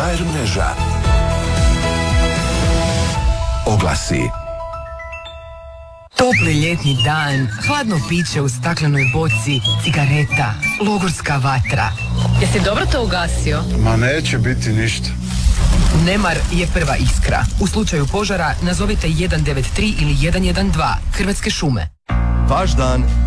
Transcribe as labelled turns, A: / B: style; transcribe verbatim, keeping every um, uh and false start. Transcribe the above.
A: K R mreža. Oglasi.
B: Topli ljetni dan, hladno piće u staklenoj boci, cigareta, logorska vatra. Jesi dobro to ugasio?
C: Ma neće biti ništa.
B: Nemar je prva iskra. U slučaju požara nazovite jedan devet tri ili jedan jedan dva. Hrvatske šume.
D: Vaš dan